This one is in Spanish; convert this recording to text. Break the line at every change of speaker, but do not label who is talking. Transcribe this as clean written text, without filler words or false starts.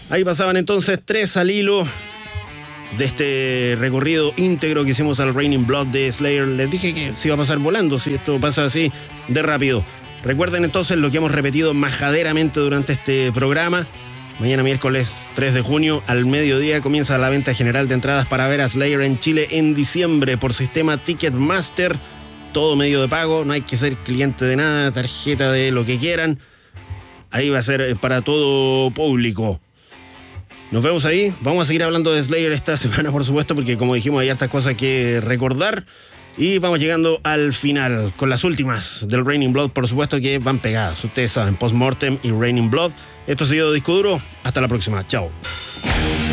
Ahí pasaban entonces 3 al hilo de este recorrido íntegro que hicimos al Raining Blood de Slayer. Les dije que se iba a pasar volando, si esto pasa así de rápido. Recuerden entonces lo que hemos repetido majaderamente durante este programa. Mañana miércoles 3 de junio al mediodía comienza la venta general de entradas para ver a Slayer en Chile en diciembre por sistema Ticketmaster. Todo medio de pago, no hay que ser cliente de nada, tarjeta de lo que quieran. Ahí va a ser para todo público. Nos vemos ahí. Vamos a seguir hablando de Slayer esta semana, por supuesto, porque como dijimos hay hartas cosas que recordar. Y vamos llegando al final con las últimas del Raining Blood, por supuesto, que van pegadas. Ustedes saben, Postmortem y Raining Blood. Esto ha sido Disco Duro. Hasta la próxima. Chao.